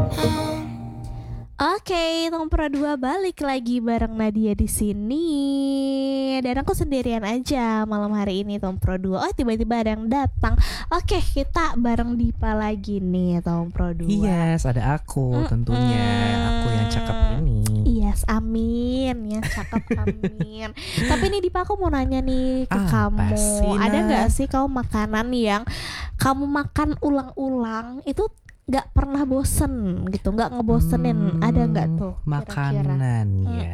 Oke, Tompro 2 balik lagi bareng Nadia di sini. Dan aku sendirian aja malam hari ini Tompro 2. Oh, tiba-tiba ada yang datang. Oke, kita bareng Dipa lagi nih Tompro 2. Yes, ada aku tentunya. Aku yang cakep ini. Yes, amin. Yang cakep, amin. Tapi nih Dipa, aku mau nanya nih ke kamu. Sih, ada gak sih kamu makanan yang kamu makan ulang-ulang itu gak pernah bosen gitu, gak ngebosenin? Ada gak tuh kira-kira? Makanan ya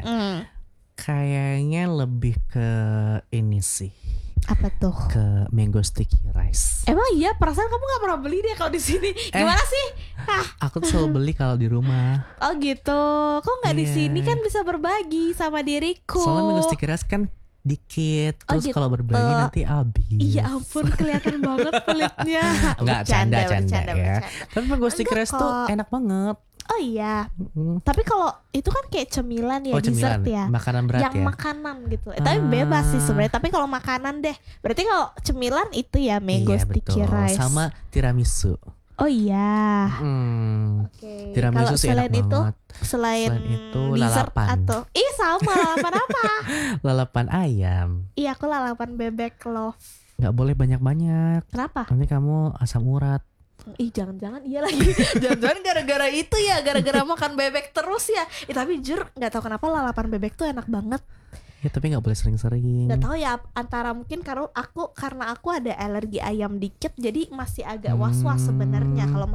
kayaknya lebih ke ini sih. Apa tuh? Ke mango sticky rice. Emang iya, perasaan kamu gak pernah beli deh kalau di sini. Gimana sih? Aku tuh selalu beli kalau di rumah. Oh gitu. Kok gak di sini kan bisa berbagi sama diriku? Soalnya mango sticky rice kan dikit, terus gitu. kalau berbagi nanti habis. Iya ampun, kelihatan banget pelitnya. Enggak, canda ya. Tapi mango sticky rice tuh enak banget. Oh iya. Tapi kalau itu kan kayak cemilan ya, dessert ya. Makanan berat yang ya. makanan gitu. Tapi bebas sih sebenarnya. Tapi kalau makanan deh. Berarti kalau cemilan itu ya mango sticky rice. Sama tiramisu. Oh iya. Okay. Tiramisu sih enak banget. Selain itu lalapan atau sama lalapan apa? Lalapan ayam. Iya, aku lalapan bebek love. Nggak boleh banyak-banyak. Kenapa? Nanti kamu asam urat. Jangan-jangan iya lagi. Jangan-jangan gara-gara itu ya, gara-gara makan bebek terus ya. Tapi jujur nggak tahu kenapa lalapan bebek tuh enak banget. Ya tapi nggak boleh sering-sering. Nggak tahu ya, antara mungkin karena aku ada alergi ayam dikit, jadi masih agak was-was sebenarnya kalau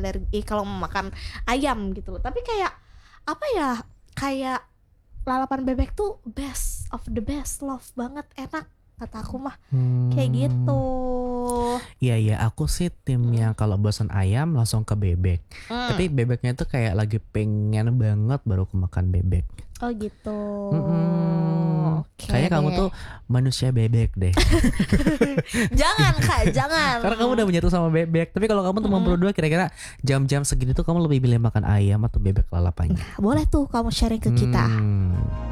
makan ayam gitu. Tapi kayak apa ya, kayak lalapan bebek tuh best of the best, love banget, enak kata aku mah. Kayak gitu. Iya, aku sih tim yang kalau bosan ayam langsung ke bebek. Tapi bebeknya tuh kayak lagi pengen banget baru aku makan bebek. Oh gitu. Kayaknya kamu tuh manusia bebek deh. Jangan Kak, jangan. Karena kamu udah menyatu sama bebek. Tapi kalau kamu teman berdua, kira-kira jam-jam segini tuh kamu lebih pilih makan ayam atau bebek lalapannya? Boleh tuh kamu sharing ke kita.